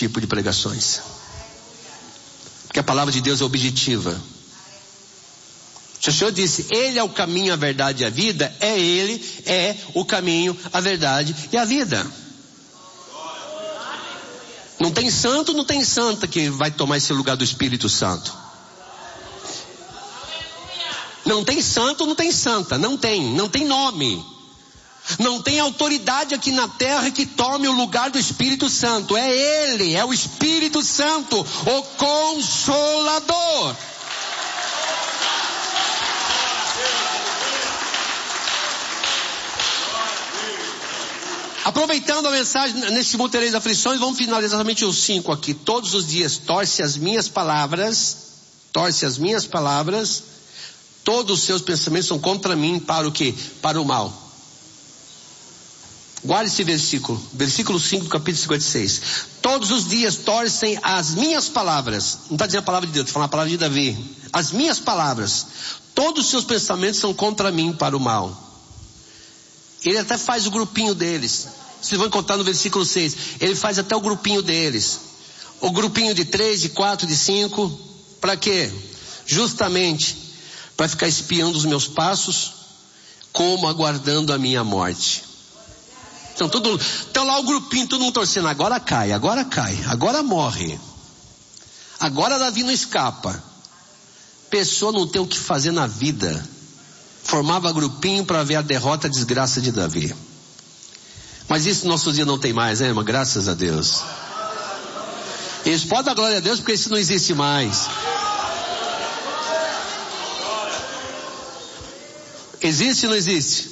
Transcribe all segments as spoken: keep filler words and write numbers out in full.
tipo de pregações. Porque a palavra de Deus é objetiva. Se o Senhor disse, Ele é o caminho, a verdade e a vida, é Ele, é o caminho, a verdade e a vida. Não tem santo, não tem santa que vai tomar esse lugar do Espírito Santo. Não tem santo, não tem santa, não tem, não tem nome. Não tem autoridade aqui na terra que tome o lugar do Espírito Santo. É Ele, é o Espírito Santo, o Consolador. Aproveitando a mensagem, neste mundo tereis aflições, vamos finalizar somente os cinco aqui. Todos os dias, torce as minhas palavras, torce as minhas palavras, todos os seus pensamentos são contra mim, para o quê? Para o mal. Guarde esse versículo, versículo cinco do capítulo cinquenta e seis. Todos os dias torcem as minhas palavras, não está dizendo a palavra de Deus, está falando a palavra de Davi. As minhas palavras, todos os seus pensamentos são contra mim, para o mal. Ele até faz o grupinho deles. Vocês vão encontrar no versículo seis. Ele faz até o grupinho deles. O grupinho de três, de quatro, de cinco. Para quê? Justamente para ficar espiando os meus passos, como aguardando a minha morte. Então, todo, então lá o grupinho, todo mundo torcendo. Agora cai, agora cai, agora morre. Agora Davi não escapa. Pessoa não tem o que fazer na vida. Formava grupinho para ver a derrota, a desgraça de Davi. Mas isso no nosso dia não tem mais, né, irmão? Graças a Deus. Eles podem dar glória a Deus porque isso não existe mais. Existe ou não existe?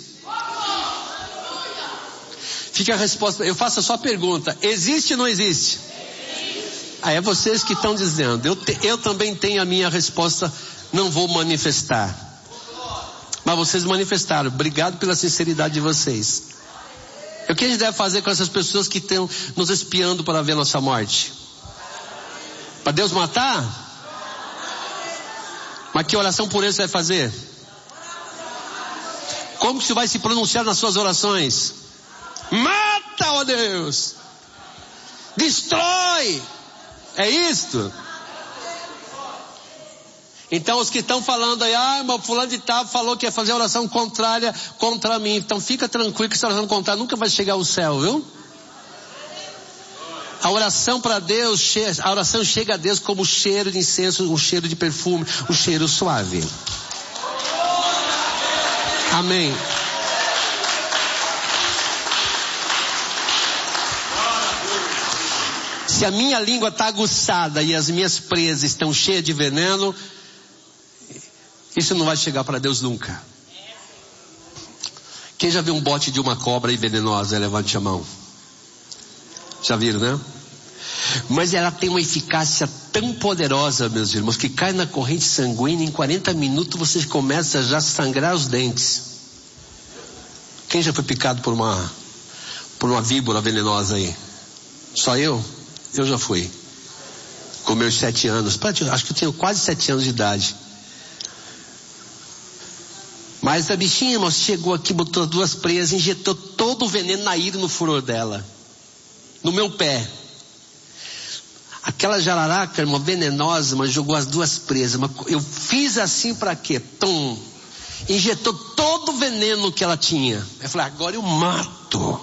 Fica a resposta. Eu faço a sua pergunta. Existe ou não existe? Ah, é vocês que estão dizendo. Eu, te, eu também tenho a minha resposta. Não vou manifestar. Mas vocês manifestaram. Obrigado pela sinceridade de vocês. O que a gente deve fazer com essas pessoas que estão nos espiando para ver nossa morte? Para Deus matar? Mas que oração por eles você vai fazer? Como que você vai se pronunciar nas suas orações? Mata, ó Deus! Destrói! É isto? Então os que estão falando aí, ah, mas fulano de tal falou que ia fazer oração contrária contra mim. Então fica tranquilo que essa oração contrária nunca vai chegar ao céu, viu? A oração para Deus, a oração chega a Deus como cheiro de incenso, um cheiro de perfume, um cheiro suave. Amém. Se a minha língua está aguçada e as minhas presas estão cheias de veneno, isso não vai chegar para Deus nunca. Quem já viu um bote de uma cobra aí venenosa? Levante a mão. Já viram, né? Mas ela tem uma eficácia tão poderosa, meus irmãos, que cai na corrente sanguínea, em quarenta minutos você começa já a sangrar os dentes. Quem já foi picado por uma, por uma víbora venenosa aí? Só eu? Eu já fui. Com meus sete anos. Acho que eu tinha quase sete anos de idade. Mas a bichinha, irmão, chegou aqui, botou duas presas, injetou todo o veneno na ira e no furor dela. No meu pé. Aquela jararaca, irmão, venenosa, mas jogou as duas presas. Mas eu fiz assim para quê? Tum. Injetou todo o veneno que ela tinha. Eu falei, agora eu mato.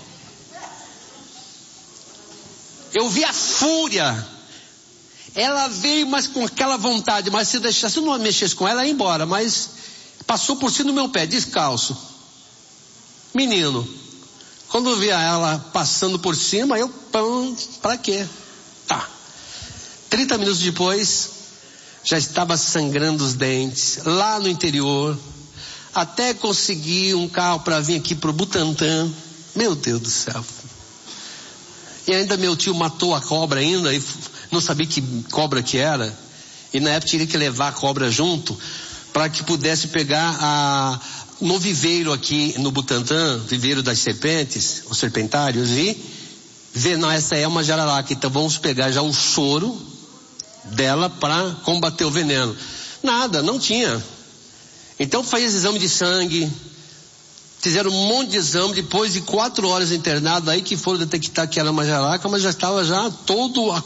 Eu vi a fúria. Ela veio, mas com aquela vontade. Mas se deixasse, se eu não mexesse com ela, ela ia embora. Mas passou por cima do meu pé, descalço. Menino. Quando eu via ela passando por cima, eu, pão, pra quê? Tá. trinta minutos depois, já estava sangrando os dentes, lá no interior, até conseguir um carro para vir aqui pro Butantã. Meu Deus do céu. E ainda meu tio matou a cobra ainda, e não sabia que cobra que era, e na época tinha que levar a cobra junto, para que pudesse pegar a, no viveiro aqui no Butantã, viveiro das serpentes, os serpentários, e ver, não, essa é uma jararaca, então vamos pegar já o soro dela para combater o veneno. Nada, não tinha. Então fez exame de sangue, fizeram um monte de exame, depois de quatro horas internado, aí que foram detectar que era uma jararaca, mas já estava já todo